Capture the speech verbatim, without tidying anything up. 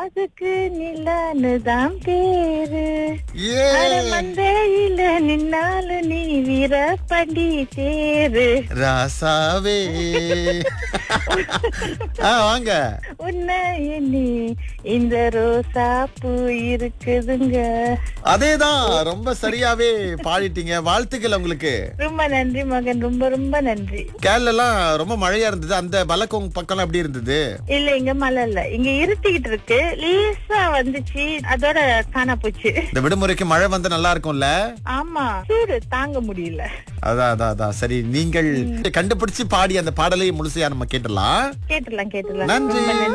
ராசுக்கு நிலானுதான் பேரு. ஏ அட மந்தையில நின்னாலு நீ வீரப்பண்டி தேரு. ராசாவே. ஆ, வாங்க. உன்னை எண்ணி இந்த ரோசா பூ இருக்குதுங்க. அதேதான், ரொம்ப சரியாவே பாடிட்டீங்க. வாழ்த்துக்கள் உங்களுக்கு. ரொம்ப நன்றி மகன், ரொம்ப ரொம்ப நன்றி. கேரள எல்லாம் ரொம்ப மழையா இருந்தது. அந்த பலக்கோங் பக்கம் எப்படி இருந்தது? இல்ல, இங்க மழை இல்ல, இங்க இருட்டிக்கிட்டு இருக்கு. லேசா வந்துச்சு, அதோட காணா போச்சு. இந்த விடுமுறைக்கு மழை வந்து நல்லா இருக்கும்ல? ஆமா, சூடு தாங்க முடியல. அதான் அதான் அதான் சரி, நீங்கள் கண்டுபிடிச்சு பாடி அந்த பாடலை முழுசையா நம்ம கேட்டலாம். கேட்டுலாம் கேட்டுலாம். நன்றி. ரொம்ப நன்றி.